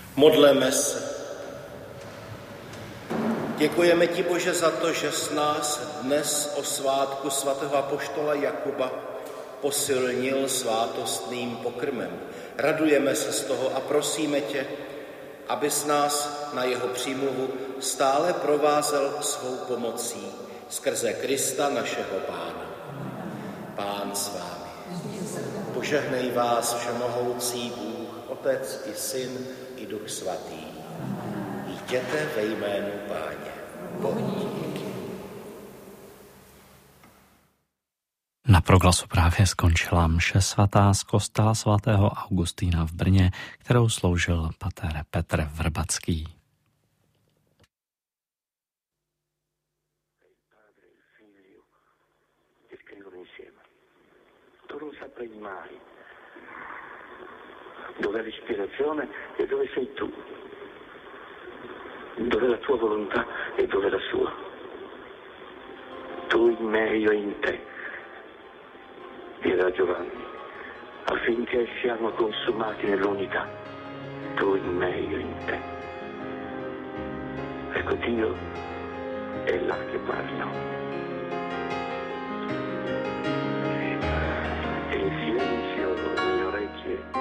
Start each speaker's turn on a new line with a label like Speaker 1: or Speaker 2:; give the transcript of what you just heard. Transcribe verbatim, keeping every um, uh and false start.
Speaker 1: Modleme se. Děkujeme ti, Bože, za to, že s nás dnes o svátku svatého apoštola Jakuba posilnil svátostným pokrmem. Radujeme se z toho a prosíme tě, abys nás na jeho přímluvu stále provázel svou pomocí skrze Krista našeho Pána. Pán s vámi. Požehnej vás všemohoucí Bůh, Otec i Syn i Duch Svatý. Jděte ve jménu Páně. Bohu díky.
Speaker 2: Na Proglasu právě skončila mše svatá z kostela svatého Augustína v Brně, kterou sloužil pater Petr Vrbacký.
Speaker 3: Dove l'ispirazione e dove sei tu, dove la tua volontà e dove la sua, tu in me e io in te, dirà Giovanni, affinché siamo consumati nell'unità, tu in me e io in te. Ecco, Dio è là che parla. E in silenzio le mie orecchie